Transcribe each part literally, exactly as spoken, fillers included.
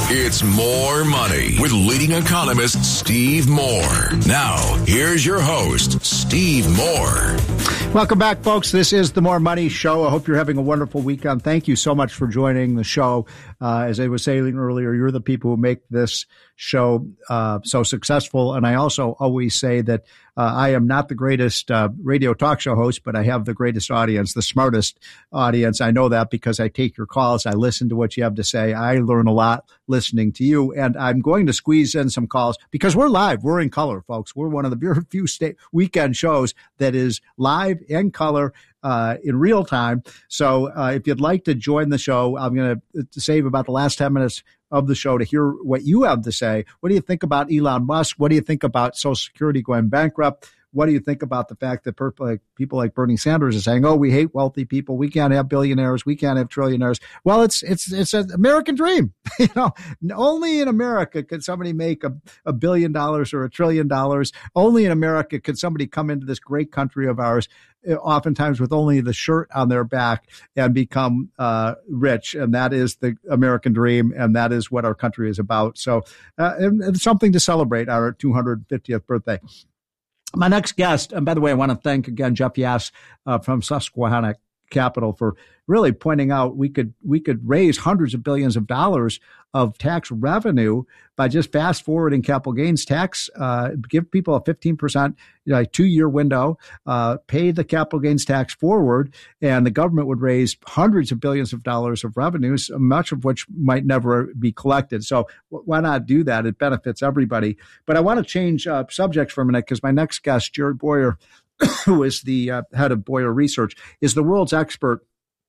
It's More Money with leading economist Steve Moore. Now, here's your host, Steve Moore. Welcome back, folks. This is the More Money Show. I hope you're having a wonderful weekend. Thank you so much for joining the show. Uh, as I was saying earlier, you're the people who make this show uh, so successful. And I also always say that uh, I am not the greatest uh, radio talk show host, but I have the greatest audience, the smartest audience. I know that because I take your calls. I listen to what you have to say. I learn a lot listening to you. And I'm going to squeeze in some calls because we're live. We're in color, folks. We're one of the very few state weekend shows that is live in color uh, in real time. So uh, if you'd like to join the show, I'm going to save about the last ten minutes of the show to hear what you have to say. What do you think about Elon Musk? What do you think about Social Security going bankrupt? What do you think about the fact that people like Bernie Sanders are saying, "Oh, we hate wealthy people. We can't have billionaires. We can't have trillionaires"? Well, it's it's it's an American dream. You know, only in America could somebody make a, a billion dollars or a trillion dollars. Only in America could somebody come into this great country of ours, oftentimes with only the shirt on their back, and become uh, rich. And that is the American dream, and that is what our country is about. So, uh, and, and something to celebrate our two hundred fiftieth birthday. My next guest, and by the way, I want to thank again Jeff Yass uh, from Susquehanna Capital for really pointing out we could we could raise hundreds of billions of dollars of tax revenue by just fast forwarding capital gains tax, uh, give people a fifteen percent you know, two year window, uh, pay the capital gains tax forward, and the government would raise hundreds of billions of dollars of revenues, much of which might never be collected. So why not do that? It benefits everybody. But I want to change uh, subjects for a minute because my next guest, Jerry Bowyer, who is the uh, head of Bowyer Research, is the world's expert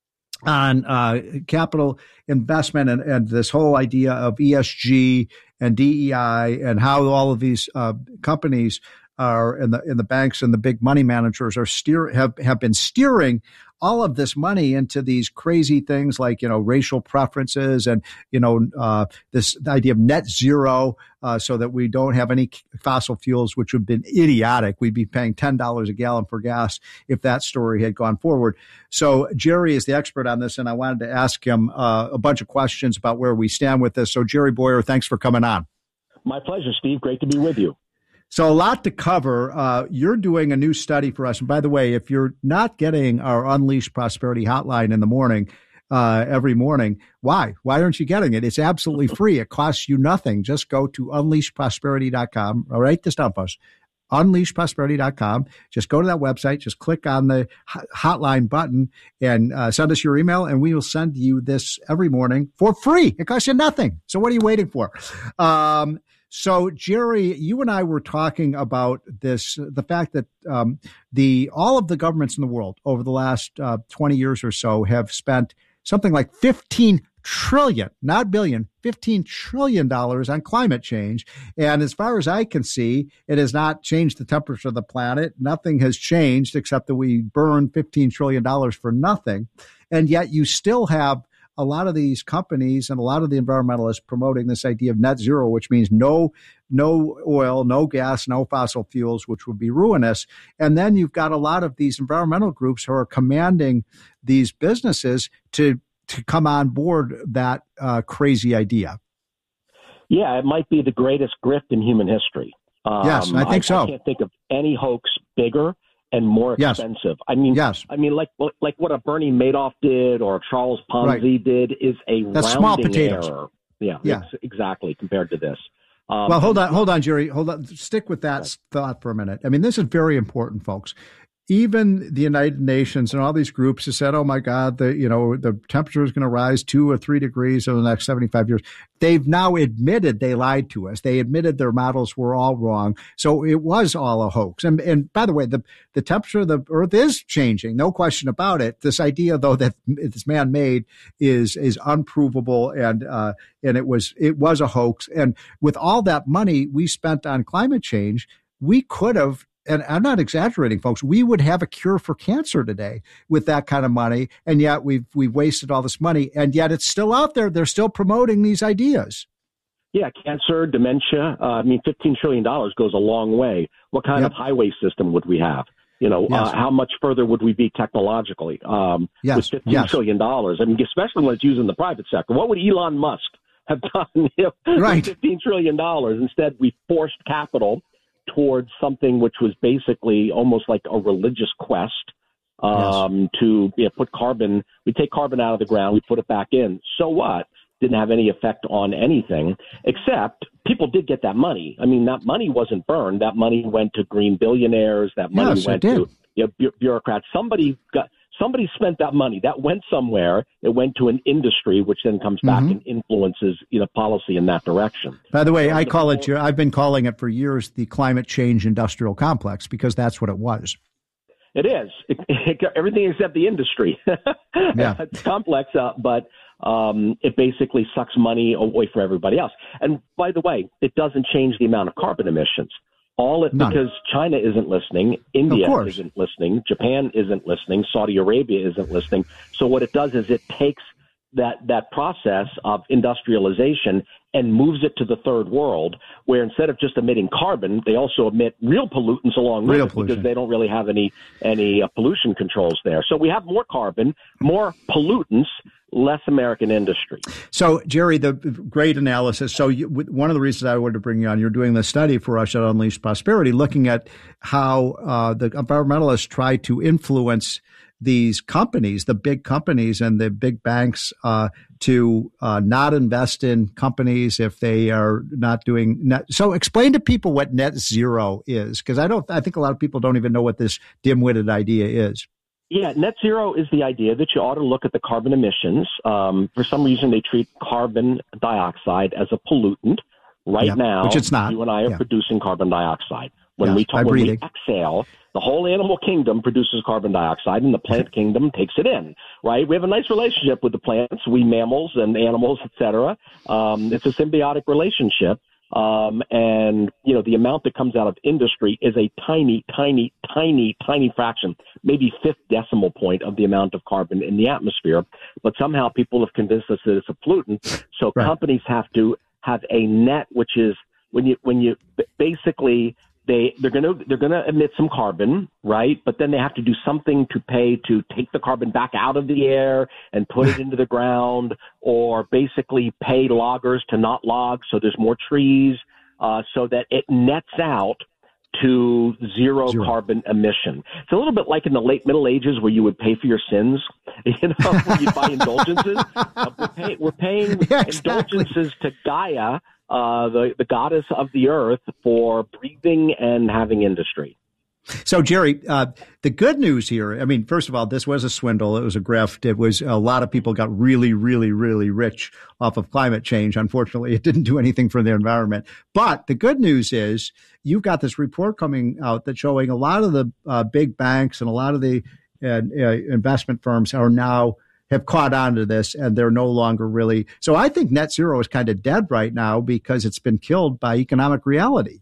on uh, capital investment and, and this whole idea of E S G and D E I and how all of these uh, companies are in the in the banks and the big money managers are steer have have been steering all of this money into these crazy things like, you know, racial preferences and, you know, uh, this idea of net zero, uh, so that we don't have any fossil fuels, which would have been idiotic. We'd be paying ten dollars a gallon for gas if that story had gone forward. So Jerry is the expert on this, and I wanted to ask him uh, a bunch of questions about where we stand with this. So Jerry Bowyer, thanks for coming on. My pleasure, Steve. Great to be with you. So a lot to cover. Uh, you're doing a new study for us. And by the way, if you're not getting our Unleash Prosperity hotline in the morning, uh, every morning, why? Why aren't you getting it? It's absolutely free. It costs you nothing. Just go to unleash prosperity dot com. All right, this stuff us. unleash prosperity dot com. Just go to that website. Just click on the hotline button and uh, send us your email, and we will send you this every morning for free. It costs you nothing. So what are you waiting for? Um, So, Jerry, you and I were talking about this, the fact that um, the all of the governments in the world over the last uh, twenty years or so have spent something like fifteen trillion, not billion, fifteen trillion dollars on climate change. And as far as I can see, it has not changed the temperature of the planet. Nothing has changed except that we burn fifteen trillion dollars for nothing. And yet you still have a lot of these companies and a lot of the environmentalists promoting this idea of net zero, which means no, no oil, no gas, no fossil fuels, which would be ruinous. And then you've got a lot of these environmental groups who are commanding these businesses to, to come on board that uh, crazy idea. Yeah, it might be the greatest grift in human history. Um, yes, I think I, so. I can't think of any hoax bigger and more expensive. Yes. I mean, yes. I mean, like like what a Bernie Madoff did or Charles Ponzi right. did is a That's rounding small potatoes. error. Yeah, yeah. exactly, compared to this. Um, well, hold on, hold on, Jerry. Hold on. Stick with that right. thought for a minute. I mean, this is very important, folks. Even the United Nations and all these groups have said, oh, my God, the you know the temperature is going to rise two or three degrees over the next seventy-five years. They've now admitted they lied to us. They admitted their models were all wrong. So it was all a hoax. And, and by the way, the, the temperature of the Earth is changing. No question about it. This idea, though, that it's man-made is is unprovable. And uh, and it was it was a hoax. And with all that money we spent on climate change, we could have, and I'm not exaggerating, folks, we would have a cure for cancer today with that kind of money. And yet we've we've wasted all this money. And yet it's still out there. They're still promoting these ideas. Yeah, cancer, dementia. Uh, I mean, fifteen trillion dollars goes a long way. What kind yep. of highway system would we have? You know, yes. uh, how much further would we be technologically um, yes. with fifteen yes. trillion dollars? I mean, especially when it's used in the private sector. What would Elon Musk have done you know, right. fifteen trillion dollars. Instead, we forced capital towards something which was basically almost like a religious quest um, yes. to you know, put carbon. We take carbon out of the ground, we put it back in. So what? Didn't have any effect on anything, except people did get that money. I mean, that money wasn't burned. That money went to green billionaires. That money yes, went to you know, bu- bureaucrats. Somebody got somebody spent that money. That went somewhere. It went to an industry, which then comes back mm-hmm. and influences you know policy in that direction. By the way, so I the call it. I've been calling it for years the climate change industrial complex because that's what it was. It is it, it, everything except the industry. yeah. It's complex, uh, but. Um, it basically sucks money away from everybody else. And by the way, it doesn't change the amount of carbon emissions. All it None. Because China isn't listening, India isn't listening, Japan isn't listening, Saudi Arabia isn't listening. So what it does is it takes that that process of industrialization and moves it to the third world, where instead of just emitting carbon, they also emit real pollutants along with real it pollution. Because they don't really have any any uh, pollution controls there. So we have more carbon, more pollutants, less American industry. So, Jerry, the great analysis. So you, one of the reasons I wanted to bring you on, you're doing the study for us at Unleash Prosperity, looking at how uh, the environmentalists try to influence these companies, the big companies and the big banks, uh, to uh, not invest in companies if they are not doing net. So explain to people what net zero is, because I don't. I think a lot of people don't even know what this dim-witted idea is. Yeah, net zero is the idea that you ought to look at the carbon emissions. Um, for some reason, they treat carbon dioxide as a pollutant. Right yeah, now, which it's not. You and I are yeah. producing carbon dioxide. When yes, we talk, when breathing. we exhale, the whole animal kingdom produces carbon dioxide, and the plant kingdom takes it in. Right? We have a nice relationship with the plants, we mammals and animals, et cetera. Um, it's a symbiotic relationship. Um, and, you know, the amount that comes out of industry is a tiny, tiny, tiny, tiny fraction, maybe fifth decimal point of the amount of carbon in the atmosphere. But somehow people have convinced us that it's a pollutant. So right. companies have to have a net, which is when you, when you basically they, they're going to, they're going to emit some carbon, right? But then they have to do something to pay to take the carbon back out of the air and put it into the ground, or basically pay loggers to not log so there's more trees, uh, so that it nets out to zero, zero carbon emission. It's a little bit like in the late Middle Ages where you would pay for your sins, you know, where you buy indulgences. Uh, we're, pay, we're paying yeah, exactly. indulgences to Gaia, uh, the, the goddess of the earth, for breathing and having industry. So, Jerry, uh, the good news here, I mean, first of all, this was a swindle. It was a grift. It was a lot of people got really, really, really rich off of climate change. Unfortunately, it didn't do anything for the environment. But the good news is you've got this report coming out that's showing a lot of the uh, big banks and a lot of the uh, uh, investment firms are now have caught on to this, and they're no longer really. So I think net zero is kind of dead right now because it's been killed by economic reality.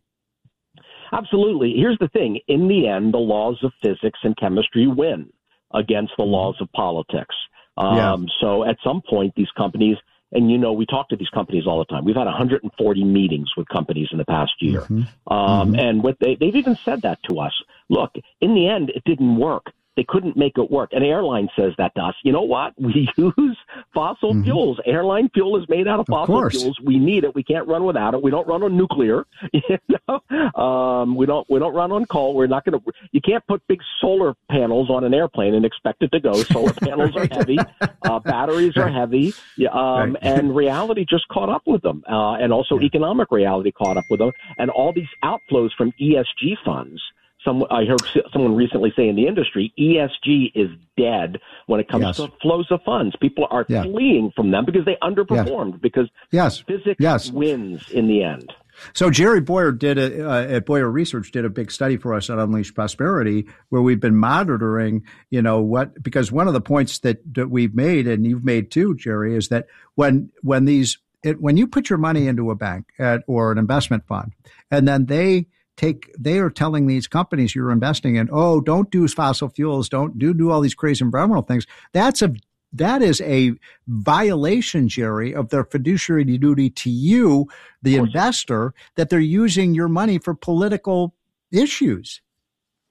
Absolutely. Here's the thing. In the end, the laws of physics and chemistry win against the laws of politics. Um, yeah. So at some point, these companies, and you know, we talk to these companies all the time. We've had one hundred forty meetings with companies in the past year. Mm-hmm. Um, mm-hmm. And what they, they've even said that to us. Look, in the end, it didn't work. They couldn't make it work. An airline says that to us. You know what? We use fossil mm-hmm. fuels. Airline fuel is made out of, of fossil course. fuels. We need it. We can't run without it. We don't run on nuclear. You know? um, we don't. We don't run on coal. We're not going to. You can't put big solar panels on an airplane and expect it to go. Solar panels are heavy. Uh, batteries are heavy. Yeah, um, right. And reality just caught up with them, uh, and also yeah. economic reality caught up with them, and all these outflows from E S G funds. Some, I heard someone recently say in the industry, E S G is dead when it comes yes. to flows of funds. People are yeah. fleeing from them because they underperformed, yes. because yes. physics yes. wins in the end. So Jerry Bowyer did a, uh, at Bowyer Research did a big study for us at Unleash Prosperity, where we've been monitoring, you know, what, because one of the points that, that we've made, and you've made too, Jerry, is that when, when these, it, when you put your money into a bank at, or an investment fund, and then they take, they are telling these companies you're investing in, oh, don't do fossil fuels, don't do, do all these crazy environmental things. That's a, that is a violation, Jerry, of their fiduciary duty to you, the investor, that they're using your money for political issues.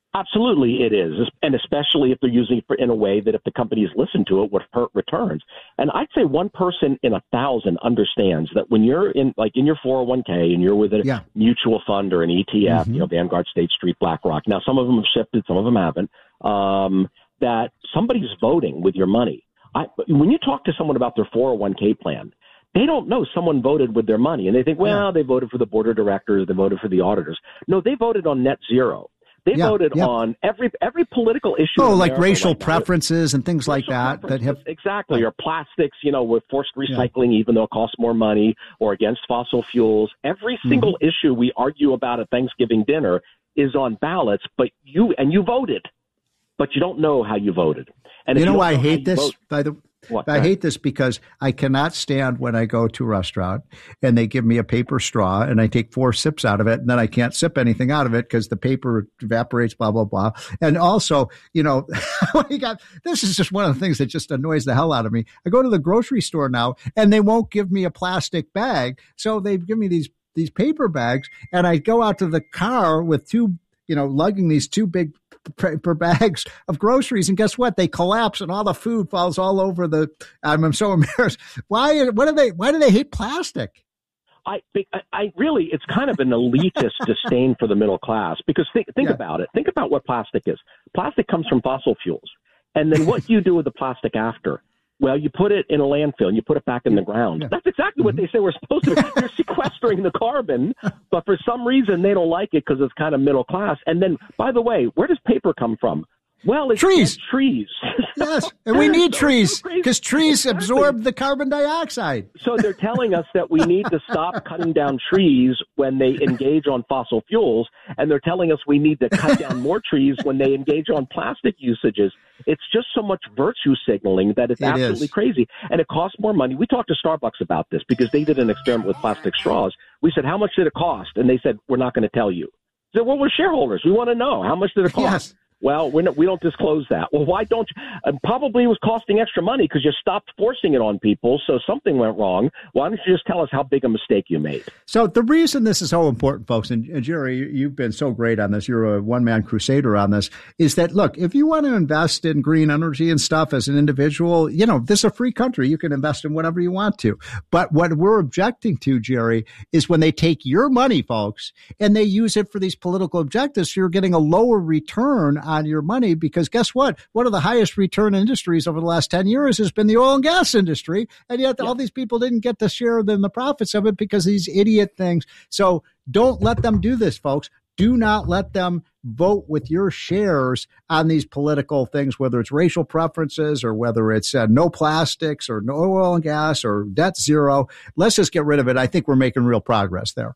Absolutely, it is, and especially if they're using it in a way that if the companies listen to it would hurt returns. And I'd say one person in a thousand understands that when you're in, like in your four oh one k and you're with a yeah. mutual fund or an E T F, mm-hmm. you know, Vanguard, State Street, BlackRock. Now, some of them have shifted, some of them haven't. Um, that somebody's voting with your money. I, when you talk to someone about their four oh one k plan, they don't know someone voted with their money, and they think, well, yeah. they voted for the board of directors, they voted for the auditors. No, they voted on net zero. They yeah, voted yeah. on every every political issue. Oh, like racial right preferences and things like that. That have exactly, or plastics, you know, with forced recycling, yeah. even though it costs more money, or against fossil fuels. Every single mm-hmm. issue we argue about at Thanksgiving dinner is on ballots, but you and you voted, but you don't know how you voted. And you know you why I know hate this, vote, by the way? What, I hate this because I cannot stand when I go to a restaurant and they give me a paper straw and I take four sips out of it and then I can't sip anything out of it because the paper evaporates, blah, blah, blah. And also, you know, you got, this is just one of the things that just annoys the hell out of me. I go to the grocery store now and they won't give me a plastic bag. So they give me these, these paper bags and I go out to the car with two, you know, lugging these two big per bags of groceries, and guess what? They collapse, and all the food falls all over the. I'm, I'm so embarrassed. Why? What do they? Why do they hate plastic? I, I really, it's kind of an elitist disdain for the middle class. Because think, think yeah. about it. Think about what plastic is. Plastic comes from fossil fuels, and then what do you do with the plastic after? Well, you put it in a landfill and you put it back in the ground. Yeah. That's exactly mm-hmm. what they say we're supposed to do. You're sequestering the carbon, but for some reason they don't like it because it's kind of middle class. And then, by the way, where does paper come from? Well, it's trees. trees. Yes, and we need so trees because trees exactly. absorb the carbon dioxide. So they're telling us that we need to stop cutting down trees when they engage on fossil fuels, and they're telling us we need to cut down more trees when they engage on plastic usages. It's just so much virtue signaling that it's it absolutely is. crazy, and it costs more money. We talked to Starbucks about this because they did an experiment with plastic straws. We said, how much did it cost? And they said, we're not going to tell you. I said, well, we're shareholders. We want to know. How much did it cost? Yes. Well, we're not, we don't disclose that. Well, why don't you? Uh, probably it was costing extra money because you stopped forcing it on people, so something went wrong. Why don't you just tell us how big a mistake you made? So the reason this is so important, folks, and, and Jerry, you've been so great on this. You're a one-man crusader on this, is that, look, if you want to invest in green energy and stuff as an individual, you know, this is a free country. You can invest in whatever you want to. But what we're objecting to, Jerry, is when they take your money, folks, and they use it for these political objectives, so you're getting a lower return on your money, because guess what? One of the highest return industries over the last ten years has been the oil and gas industry. And yet yeah. all these people didn't get to share in the profits of it because of these idiot things. So don't let them do this, folks. Do not let them vote with your shares on these political things, whether it's racial preferences or whether it's uh, no plastics or no oil and gas or debt zero. Let's just get rid of it. I think we're making real progress there.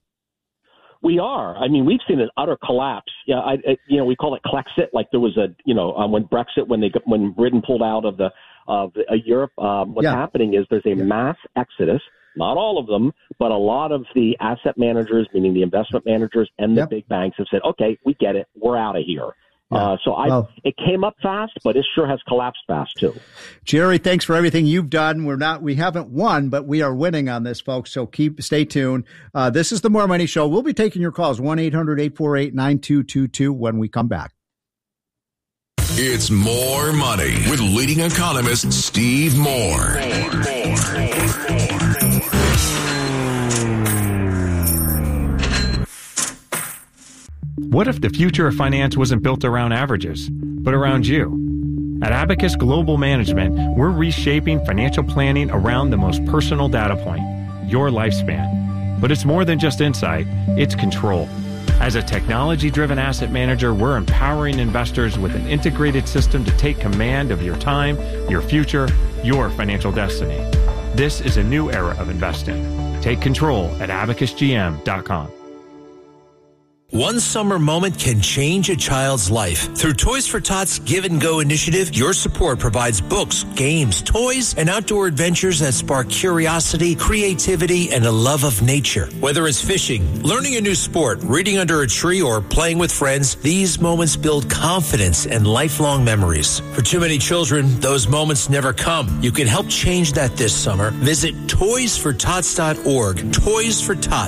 We are. I mean, we've seen an utter collapse. Yeah, I, I, you know, we call it Klexit. Like there was a, you know, um, when Brexit, when they, when Britain pulled out of the of uh, Europe, um, what's yeah. happening is there's a yeah. mass exodus. Not all of them, but a lot of the asset managers, meaning the investment managers and the yep. big banks, have said, "Okay, we get it. We're out of here." Yeah. Uh, so I, well, it came up fast, but it sure has collapsed fast too. Jerry, thanks for everything you've done. We're not, we haven't won, but we are winning on this, folks. So keep, stay tuned. Uh, this is the More Money Show. We'll be taking your calls, one eight hundred eight four eight nine two two two when we come back. It's More Money with leading economist Steve Moore. More, more, more, more. What if the future of finance wasn't built around averages, but around you? At Abacus Global Management, we're reshaping financial planning around the most personal data point, your lifespan. But it's more than just insight, it's control. As a technology-driven asset manager, we're empowering investors with an integrated system to take command of your time, your future, your financial destiny. This is a new era of investing. Take control at abacus g m dot com. One summer moment can change a child's life. Through Toys for Tots Give and Go initiative, your support provides books, games, toys, and outdoor adventures that spark curiosity, creativity, and a love of nature. Whether it's fishing, learning a new sport, reading under a tree, or playing with friends, these moments build confidence and lifelong memories. For too many children, those moments never come. You can help change that this summer. Visit toys for tots dot org. Toys for Tots.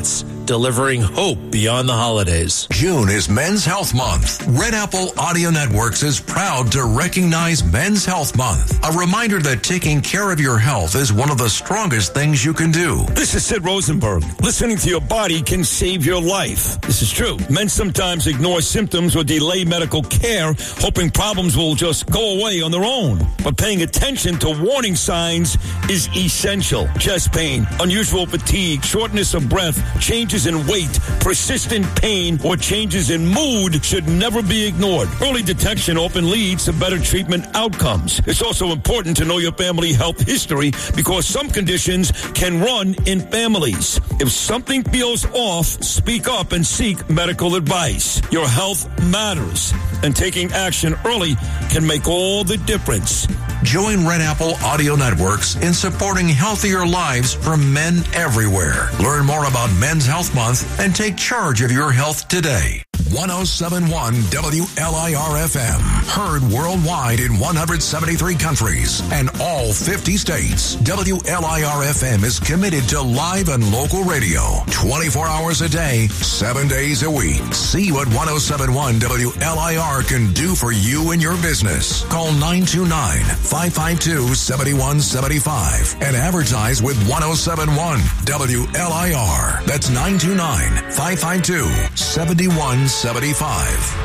delivering hope beyond the holidays. June is Men's Health Month. Red Apple Audio Networks is proud to recognize Men's Health Month. A reminder that taking care of your health is one of the strongest things you can do. This is Sid Rosenberg. Listening to your body can save your life. This is true. Men sometimes ignore symptoms or delay medical care, hoping problems will just go away on their own. But paying attention to warning signs is essential. Chest pain, unusual fatigue, shortness of breath, changes in weight, persistent pain, or changes in mood should never be ignored. Early detection often leads to better treatment outcomes. It's also important to know your family health history because some conditions can run in families. If something feels off, speak up and seek medical advice. Your health matters, and taking action early can make all the difference. Join Red Apple Audio Networks in supporting healthier lives for men everywhere. Learn more about Men's Health Month and take charge of your health today. one oh seven point one W L I R F M. Heard worldwide in one hundred seventy-three countries and all fifty states. W L I R F M is committed to live and local radio twenty-four hours a day, seven days a week. See what one oh seven point one W L I R can do for you and your business. Call nine two nine, five five two, seven one seven five and advertise with one oh seven point one W L I R. That's nine two nine, five five two, seven one seven five.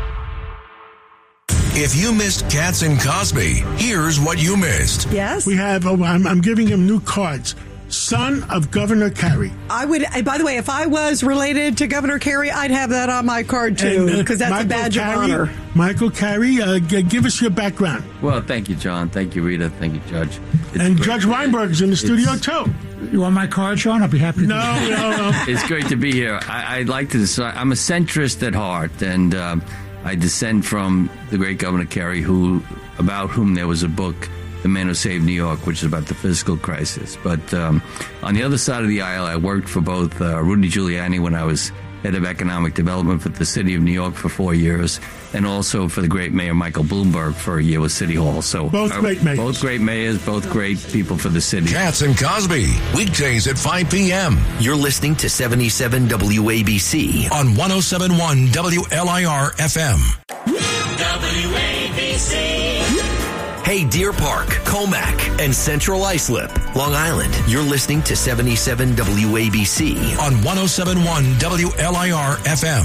If you missed Katz and Cosby, here's what you missed. Yes? We have, oh, I'm, I'm giving him new cards. Son of Governor Carey. I would, by the way, if I was related to Governor Carey, I'd have that on my card too, because uh, that's Michael a badge Carey, of honor. Michael Carey, uh, g- give us your background. Well, thank you, John. Thank you, Rita. Thank you, Judge. It's and great. Judge Weinberg's in the studio it's, too. You want my card, Sean? I'll be happy to No, no, no. It's great to be here. I, I'd like to decide. I'm a centrist at heart, and um, I descend from the great Governor Carey, who, about whom there was a book, The Man Who Saved New York, which is about the fiscal crisis. But um, on the other side of the aisle, I worked for both uh, Rudy Giuliani when I was head of economic development for the city of New York for four years, and also for the great mayor Michael Bloomberg for a year with City Hall. So both uh, great mayors. Both great mayors, both great people for the city. Katz and Cosby, weekdays at five p.m. You're listening to seventy-seven W A B C on one oh seven point one W L I R F M. W A B C. Hey, Deer Park, Comac, and Central Islip, Long Island. You're listening to seventy-seven W A B C on one oh seven point one W L I R F M.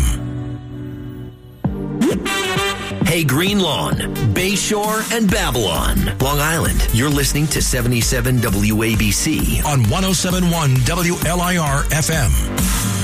Hey, Green Lawn, Bayshore, and Babylon, Long Island. You're listening to seventy-seven W A B C on one oh seven point one W L I R F M.